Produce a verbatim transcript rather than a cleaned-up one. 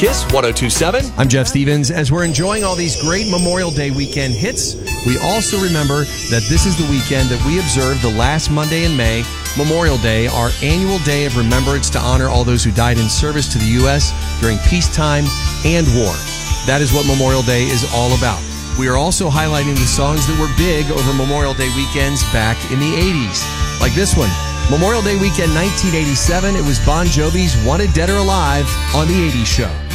Kiss one oh two point seven. I'm Jeff Stevens. As we're enjoying all these great Memorial Day weekend hits, we also remember that this is the weekend that we observe the last Monday in May, Memorial Day, our annual day of remembrance to honor all those who died in service to the U S during peacetime and war. That is what Memorial Day is all about. We are also highlighting the songs that were big over Memorial Day weekends back in the eighties, like this one. Memorial Day weekend nineteen eighty-seven, it was Bon Jovi's Wanted Dead or Alive on The eighties Show.